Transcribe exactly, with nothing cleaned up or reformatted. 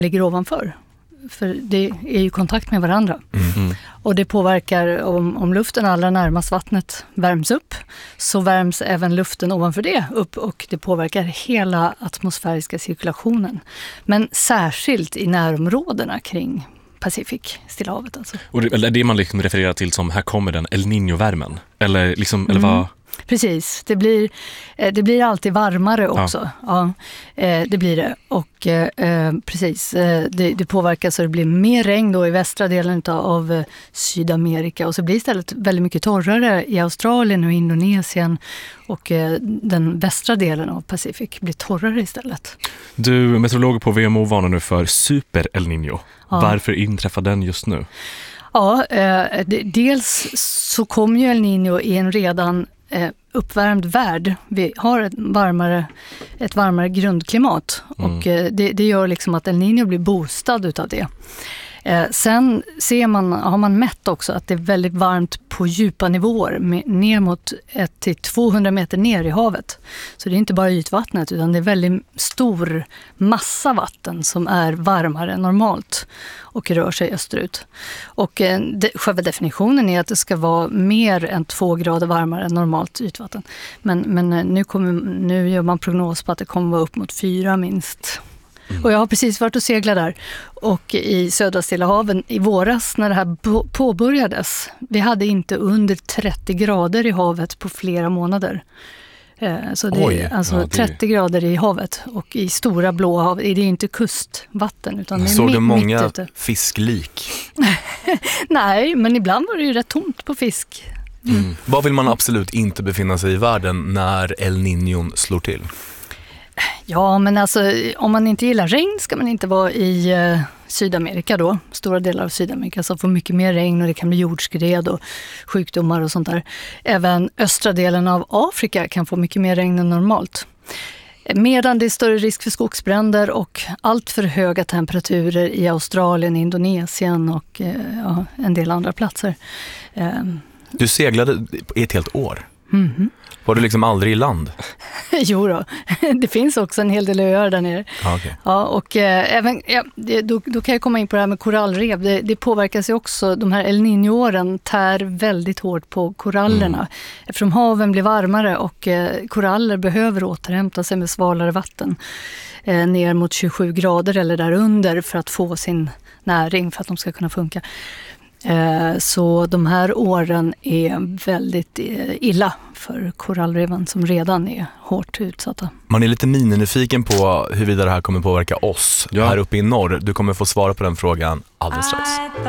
ligger ovanför. För det är ju kontakt med varandra. Mm. Och det påverkar om, om luften allra närmast vattnet värms upp, så värms även luften ovanför det upp och det påverkar hela atmosfäriska cirkulationen. Men särskilt i närområdena kring Pacific, Stilla havet alltså. Och det är det man liksom refererar till som här kommer den El Niño-värmen? Eller, liksom, eller vad? Mm. Precis, det blir, det blir alltid varmare också. Ja. Ja, det blir det. Och eh, precis, det, det påverkar så det blir mer regn då i västra delen av Sydamerika. Och så blir det istället väldigt mycket torrare i Australien och Indonesien. Och eh, den västra delen av Pacific blir torrare istället. Du, meteorolog på V M O varnar nu för super El Niño. Ja. Varför inträffar den just nu? Ja, eh, dels så kom ju El Niño i en redan uppvärmd värld. Vi har ett varmare, ett varmare grundklimat mm. och det, det gör liksom att El Niño blir boostad utav det. Eh, sen ser man, har man mätt också att det är väldigt varmt på djupa nivåer, med, ner mot ett till tvåhundra meter ner i havet. Så det är inte bara ytvattnet utan det är väldigt stor massa vatten som är varmare än normalt och rör sig österut. Och eh, de, själva definitionen är att det ska vara mer än två grader varmare än normalt ytvatten. Men, men nu, kommer, nu gör man prognos på att det kommer vara upp mot fyra minst. Mm. Och jag har precis varit och seglat där och i södra Stilla haven i våras när det här påbörjades. Vi hade inte under trettio grader i havet på flera månader. Så det Oj, är alltså ja, det... trettio grader i havet och i stora blå hav. Det är inte kustvatten utan det är såg mitt, du många ute. fisklik? Nej, men ibland var det ju rätt tomt på fisk. Mm. Mm. Vad vill man absolut inte befinna sig i världen när El Niño slår till? Ja, men alltså om man inte gillar regn ska man inte vara i eh, Sydamerika då. Stora delar av Sydamerika så får mycket mer regn och det kan bli jordskred och sjukdomar och sånt där. Även östra delen av Afrika kan få mycket mer regn än normalt. Medan det är större risk för skogsbränder och allt för höga temperaturer i Australien, Indonesien och eh, ja, en del andra platser. Eh. Du seglade i ett helt år? Mhm. Var du liksom aldrig i land? Jo då, det finns också en hel del öar där nere. Ah, okay. Ja, och eh, även, ja, det, då, då kan jag komma in på det här med korallrev. Det, det påverkas ju också, de här El Niño-åren tär väldigt hårt på korallerna. Mm. Eftersom haven blir varmare och eh, koraller behöver återhämta sig med svalare vatten eh, ner mot tjugosju grader eller därunder för att få sin näring för att de ska kunna funka. Så de här åren är väldigt illa för korallreven som redan är hårt utsatta. Man är lite mininyfiken på huruvida det här kommer påverka oss ja. här uppe i norr. Du kommer få svara på den frågan alldeles strax.